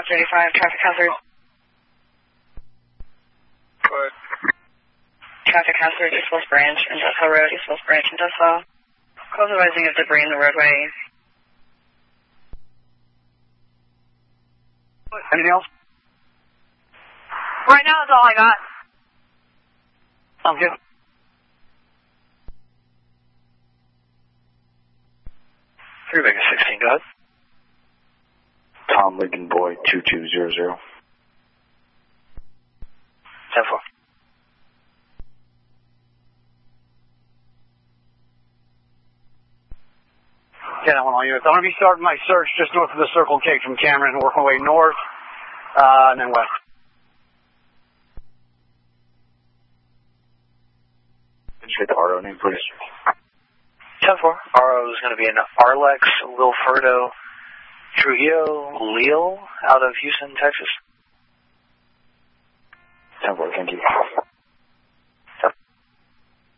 35, traffic hazard. Good. Traffic hazard, East West Branch, Industrial Road, East West Branch, Industrial. Cause of rising of debris in the roadway. Anything else? Right now, that's all I got. Sounds good. Three Vegas 16, go ahead. Tom Lincoln Boy 2200. 10-4. Yeah, that one on you. I'm going to be starting my search just north of the Circle K from Cameron, work my way north, and then west. Could you get the RO name, please? 10-4. RO is going to be an Arlex Wilfredo Trujillo Leal out of Houston, Texas. 10-4, thank you.